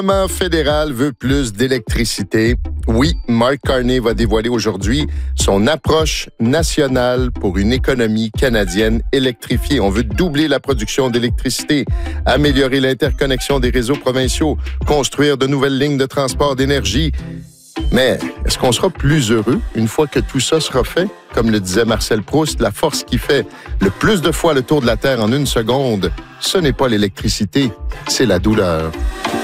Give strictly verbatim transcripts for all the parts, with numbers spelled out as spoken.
Le gouvernement fédéral veut plus d'électricité. Oui, Mark Carney va dévoiler aujourd'hui son approche nationale pour une économie canadienne électrifiée. On veut doubler la production d'électricité, améliorer l'interconnexion des réseaux provinciaux, construire de nouvelles lignes de transport d'énergie. Mais est-ce qu'on sera plus heureux une fois que tout ça sera fait? Comme le disait Marcel Proust, la force qui fait le plus de fois le tour de la Terre en une seconde, ce n'est pas l'électricité, c'est la douleur.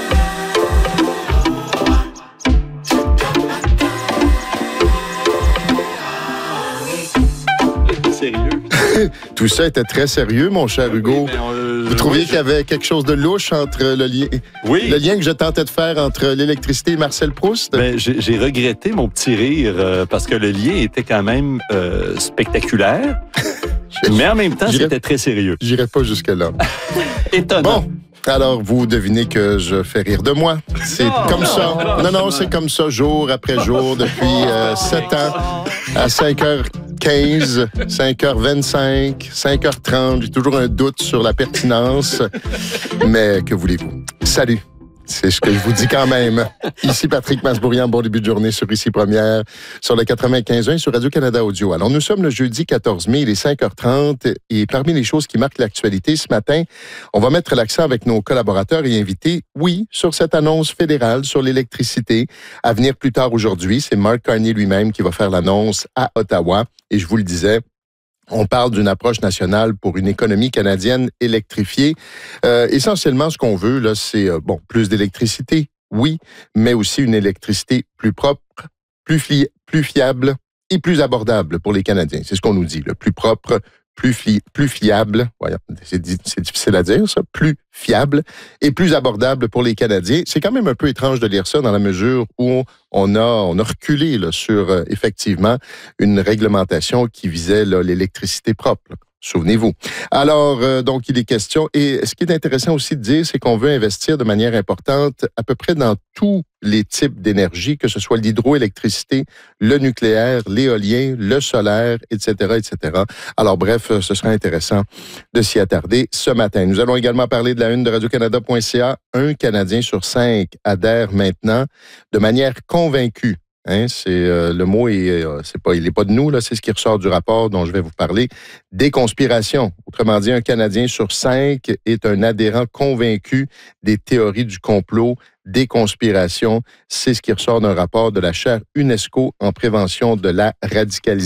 Sérieux? Tout ça était très sérieux, mon cher Hugo. Oui, on, euh, Vous trouviez oui, qu'il y avait quelque chose de louche entre le lien, oui. le lien que je tentais de faire entre l'électricité et Marcel Proust? Ben, j'ai, j'ai regretté mon petit rire euh, parce que le lien était quand même euh, spectaculaire, mais en même temps, J'irais- c'était très sérieux. J'irai pas jusque-là. Étonnant. Bon. Alors, vous devinez que je fais rire de moi. C'est Non, comme non, ça. non, Non, non, non. c'est comme ça, jour après jour, depuis euh, sept ans, à cinq heures quinze, cinq heures vingt-cinq, cinq heures trente. J'ai toujours un doute sur la pertinence. Mais que voulez-vous? Salut! C'est ce que je vous dis quand même. Ici Patrick Masbourian, bon début de journée sur Ici Première, sur le quatre-vingt-quinze point un sur Radio-Canada Audio. Alors, nous sommes le jeudi quatorze mai, il est cinq heures trente, et parmi les choses qui marquent l'actualité ce matin, on va mettre l'accent avec nos collaborateurs et invités, oui, sur cette annonce fédérale sur l'électricité. À venir plus tard aujourd'hui, c'est Mark Carney lui-même qui va faire l'annonce à Ottawa, et je vous le disais, on parle d'une approche nationale pour une économie canadienne électrifiée. Euh, essentiellement, ce qu'on veut, là, c'est euh, bon, plus d'électricité, oui, mais aussi une électricité plus propre, plus, fi- plus fiable et plus abordable pour les Canadiens. C'est ce qu'on nous dit, le plus propre, plus, fi- plus fiable, voyons, c'est, di- c'est difficile à dire ça, plus fiable et plus abordable pour les Canadiens. C'est quand même un peu étrange de lire ça dans la mesure où on a, on a reculé là, sur euh, effectivement une réglementation qui visait là, l'électricité propre. Là. Souvenez-vous. Alors, euh, donc, il est question. Et ce qui est intéressant aussi de dire, c'est qu'on veut investir de manière importante à peu près dans tous les types d'énergie, que ce soit l'hydroélectricité, le nucléaire, l'éolien, le solaire, et cetera, et cetera. Alors, bref, ce sera intéressant de s'y attarder ce matin. Nous allons également parler de la une de radio-canada point c a. Un Canadien sur cinq adhère maintenant de manière convaincue. Hein, c'est euh, le mot est, euh, c'est pas, il n'est pas de nous là, c'est ce qui ressort du rapport dont je vais vous parler. Des conspirations. Autrement dit, un Canadien sur cinq est un adhérent convaincu des théories du complot, des conspirations. C'est ce qui ressort d'un rapport de la chaire UNESCO en prévention de la radicalisation.